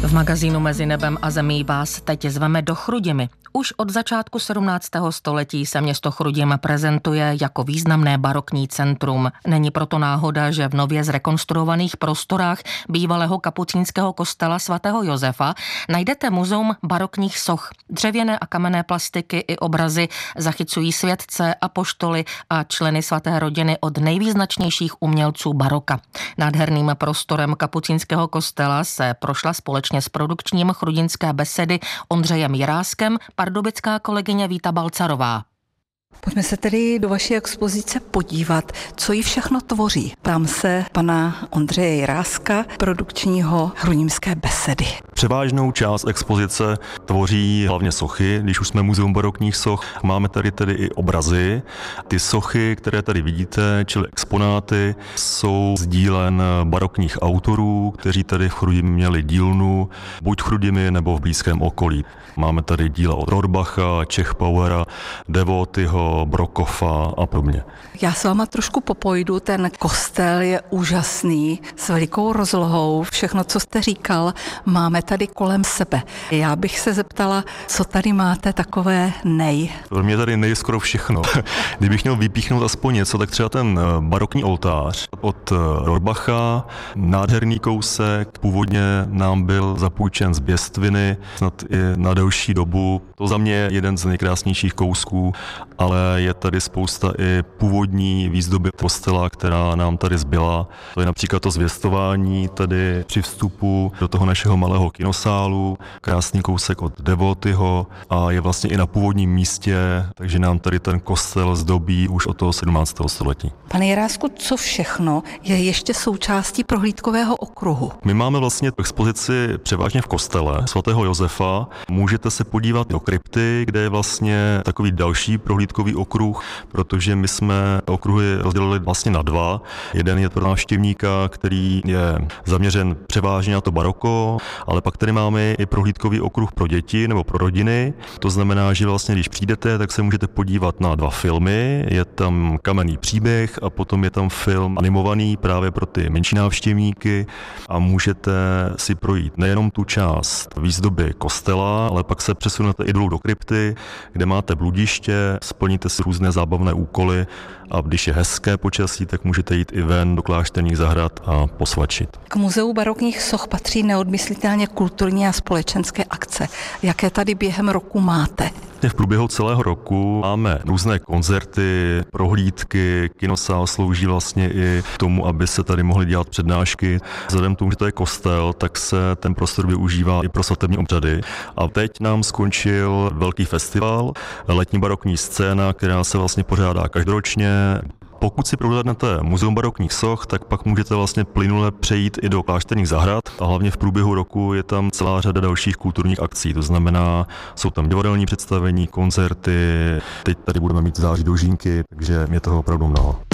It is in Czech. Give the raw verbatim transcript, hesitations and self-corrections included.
V magazínu Mezi nebem a zemí vás teď zveme do Chrudimi. Už od začátku sedmnáctého století se město Chrudim prezentuje jako významné barokní centrum. Není proto náhoda, že v nově zrekonstruovaných prostorách bývalého kapucínského kostela svatého Josefa najdete muzeum barokních soch. Dřevěné a kamenné plastiky i obrazy zachycují světce, apoštoly a členy svaté rodiny od nejvýznačnějších umělců baroka. Nádherným prostorem kapucínského kostela se prošla společně s produkčním Chrudimské besedy Ondřejem Jiráskem pardubická kolegyně Víta Balcarová. Pojďme se tedy do vaší expozice podívat, co ji všechno tvoří. Ptám se pana Ondřeje Jiráska, produkčního Chrudimské besedy. Převážnou část expozice tvoří hlavně sochy. Když už jsme muzeum barokních soch, máme tady tedy i obrazy. Ty sochy, které tady vidíte, čili exponáty, jsou z dílen barokních autorů, kteří tady v Chrudimi měli dílnu, buď v Chrudimi nebo v blízkém okolí. Máme tady díla od Rohrbacha, Čechbauera, Devotyho, Brokofa a podobně. Já s váma trošku popojdu, ten kostel je úžasný, s velikou rozlohou, všechno, co jste říkal, máme tady kolem sebe. Já bych se zeptala, co tady máte takové nej? Pro mě tady nej skoro všechno. Kdybych měl vypíchnout aspoň něco, tak třeba ten barokní oltář od Rohrbacha, nádherný kousek, původně nám byl zapůjčen z Běstviny, snad i na delší dobu. To za mě je jeden z nejkrásnějších kousků, ale je tady spousta i původní výzdoby kostela, která nám tady zbyla. To je například to zvěstování tady při vstupu do toho našeho malého kinosálu, krásný kousek od Devotyho a je vlastně i na původním místě, takže nám tady ten kostel zdobí už od toho sedmnáctého století. Pane Jirásku, co všechno je ještě součástí prohlídkového okruhu? My máme vlastně expozici převážně v kostele svatého Josefa. Můžete se podívat do krypty, kde je vlastně takový další prohlídkový okruh, protože my jsme okruhy rozdělili vlastně na dva. Jeden je pro návštěvníka, který je zaměřen převážně na to baroko, ale pak tady máme i prohlídkový okruh pro děti nebo pro rodiny. To znamená, že vlastně když přijdete, tak se můžete podívat na dva filmy. Je tam Kamenný příběh a potom je tam film animovaný právě pro ty menší návštěvníky a můžete si projít nejenom tu část výzdoby kostela, ale pak se přesunete i dolů do krypty, kde máte bludiště, splníte si různé zábavné úkoly a když je hezké počasí, tak můžete jít i ven do klášterních zahrad a posvačit. K muzeu barokních soch patří neodmyslitelně kulturní a společenské akce. Jaké tady během roku máte? V průběhu celého roku máme různé koncerty, prohlídky, kinosál slouží vlastně i k tomu, aby se tady mohly dělat přednášky. Vzhledem k tomu, že to je kostel, tak se ten prostor využívá i pro svatební obřady. A teď nám skončil velký festival, letní barokní scéna, která se vlastně pořádá každoročně. Pokud si prohlédnete muzeum barokních soch, tak pak můžete vlastně plynule přejít i do klášterních zahrad a hlavně v průběhu roku je tam celá řada dalších kulturních akcí. To znamená, jsou tam divadelní představení, koncerty, teď tady budeme mít v září dožínky, takže je toho opravdu mnoho.